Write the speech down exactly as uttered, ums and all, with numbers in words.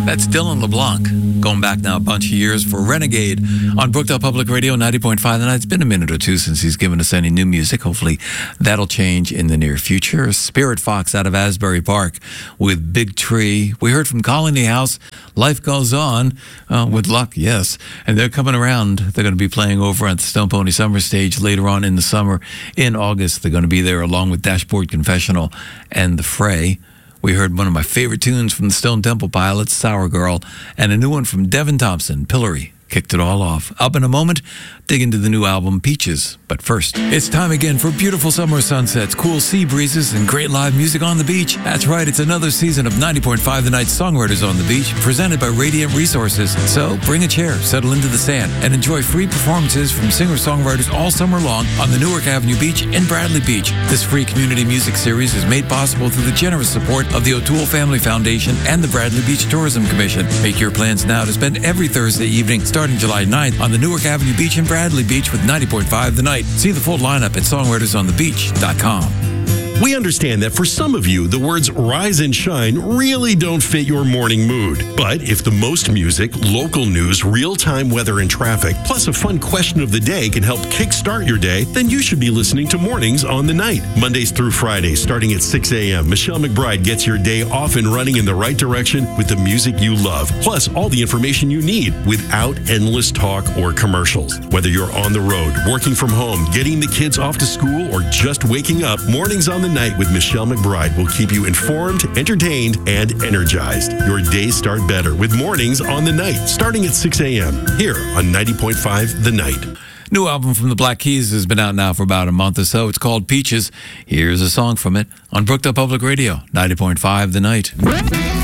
That's Dylan LeBlanc, going back now a bunch of years for Renegade on Brookdale Public Radio ninety point five. And it's been a minute or two since he's given us any new music. Hopefully that'll change in the near future. Spirit Fox out of Asbury Park with Big Tree. We heard from Colony House, Life Goes On, uh, with luck, yes. And they're coming around. They're going to be playing over at the Stone Pony Summer Stage later on in the summer. In August, they're going to be there along with Dashboard Confessional and The Fray. We heard one of my favorite tunes from the Stone Temple Pilots, Sour Girl, and a new one from Devin Thompson, Pillory. Kicked it all off. Up in a moment, dig into the new album, Peaches. But first, it's time again for beautiful summer sunsets, cool sea breezes, and great live music on the beach. That's right, it's another season of ninety point five The Night Songwriters on the Beach, presented by Radiant Resources. So bring a chair, settle into the sand, and enjoy free performances from singer-songwriters all summer long on the Newark Avenue Beach in Bradley Beach. This free community music series is made possible through the generous support of the O'Toole Family Foundation and the Bradley Beach Tourism Commission. Make your plans now to spend every Thursday evening, starting July ninth, on the Newark Avenue Beach in Bradley Beach with ninety point five The Night. See the full lineup at songwriters on the beach dot com. We understand that for some of you, the words rise and shine really don't fit your morning mood. But if the most music, local news, real-time weather and traffic, plus a fun question of the day can help kickstart your day, then you should be listening to Mornings on the Night. Mondays through Fridays, starting at six a.m., Michelle McBride gets your day off and running in the right direction with the music you love, plus all the information you need without endless talk or commercials. Whether you're on the road, working from home, getting the kids off to school, or just waking up, Mornings on the Night with Michelle McBride will keep you informed, entertained, and energized. Your days start better with Mornings on the Night, starting at six a.m. here on ninety point five The Night. New album from the Black Keys has been out now for about a month or so. It's called Peaches. Here's a song from it on Brookdale Public Radio, ninety point five The Night.